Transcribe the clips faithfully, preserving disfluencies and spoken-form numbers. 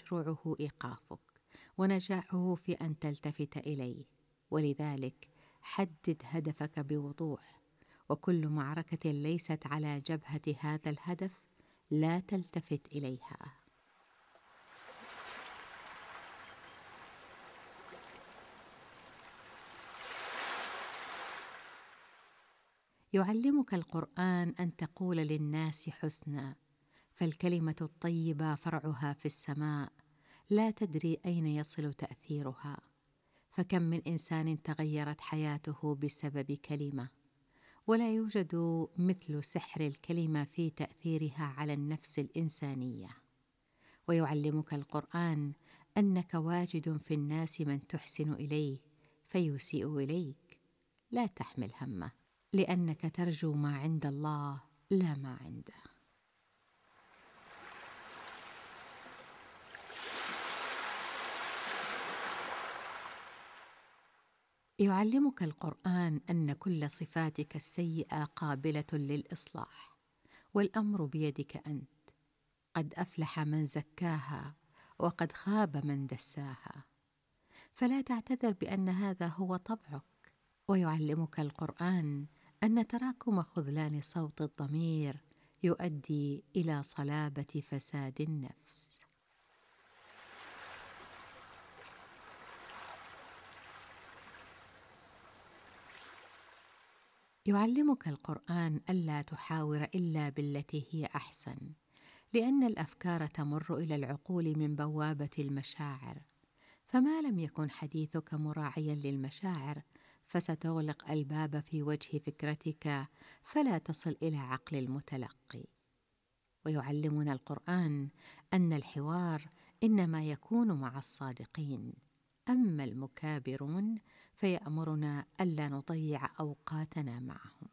مشروعه إيقافك، ونجاحه في أن تلتفت إليه. ولذلك حدد هدفك بوضوح، وكل معركة ليست على جبهة هذا الهدف لا تلتفت إليها. يعلمك القرآن أن تقول للناس حسنا، فالكلمة الطيبة فرعها في السماء، لا تدري أين يصل تأثيرها. فكم من إنسان تغيرت حياته بسبب كلمة، ولا يوجد مثل سحر الكلمة في تأثيرها على النفس الإنسانية. ويعلمك القرآن أنك واجد في الناس من تحسن إليه فيسيء إليك، لا تحمل همه، لأنك ترجو ما عند الله لا ما عنده. يعلمك القرآن أن كل صفاتك السيئة قابلة للإصلاح، والأمر بيدك أنت. قد أفلح من زكاها وقد خاب من دساها، فلا تعتذر بأن هذا هو طبعك. ويعلمك القرآن أن تراكم خذلان صوت الضمير يؤدي إلى صلابة فساد النفس. يعلمك القرآن ألا تحاور إلا بالتي هي أحسن، لأن الأفكار تمر إلى العقول من بوابة المشاعر، فما لم يكن حديثك مراعيا للمشاعر فستغلق الباب في وجه فكرتك فلا تصل إلى عقل المتلقي. ويعلمنا القرآن أن الحوار إنما يكون مع الصادقين، أما المكابرون فيأمرنا ألا نضيع أوقاتنا معهم.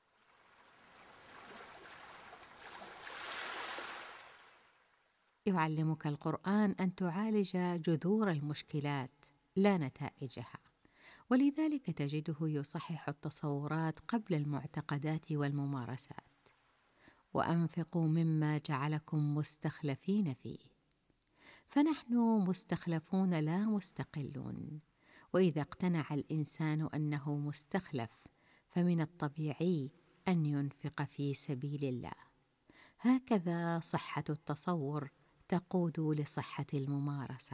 يعلمك القرآن أن تعالج جذور المشكلات لا نتائجها، ولذلك تجده يصحح التصورات قبل المعتقدات والممارسات. وأنفقوا مما جعلكم مستخلفين فيه، فنحن مستخلفون لا مستقلون. وإذا اقتنع الإنسان أنه مستخلف فمن الطبيعي أن ينفق في سبيل الله. هكذا صحة التصور تقود لصحة الممارسة.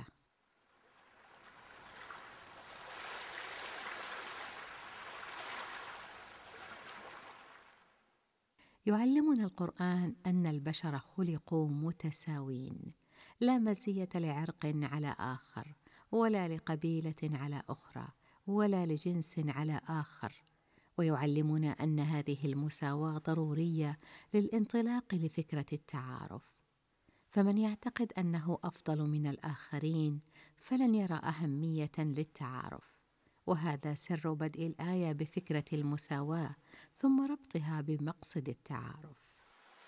يعلمنا القرآن أن البشر خلقوا متساوين، لا مزية لعرق على آخر، ولا لقبيلة على أخرى، ولا لجنس على آخر. ويعلمنا أن هذه المساواة ضرورية للانطلاق لفكرة التعارف. فمن يعتقد أنه أفضل من الآخرين فلن يرى أهمية للتعارف، وهذا سر بدء الآية بفكرة المساواة ثم ربطها بمقصد التعارف.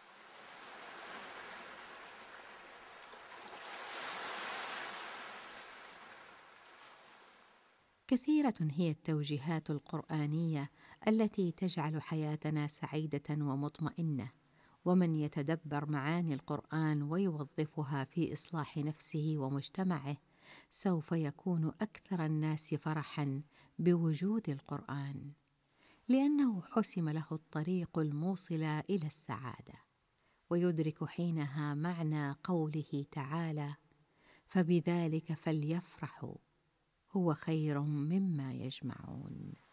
كثيرة هي التوجيهات القرآنية التي تجعل حياتنا سعيدة ومطمئنة، ومن يتدبر معاني القرآن ويوظفها في إصلاح نفسه ومجتمعه سوف يكون أكثر الناس فرحاً بوجود القرآن، لأنه حسم له الطريق الموصل إلى السعادة، ويدرك حينها معنى قوله تعالى: فبذلك فليفرحوا هو خير مما يجمعون.